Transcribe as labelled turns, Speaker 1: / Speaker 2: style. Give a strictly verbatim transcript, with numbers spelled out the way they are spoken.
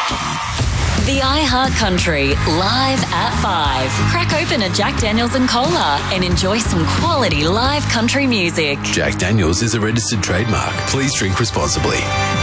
Speaker 1: The iHeartCountry Live at five. Crack open a Jack Daniels and Cola and enjoy some quality live country music.
Speaker 2: Jack Daniels is a registered trademark. Please drink responsibly.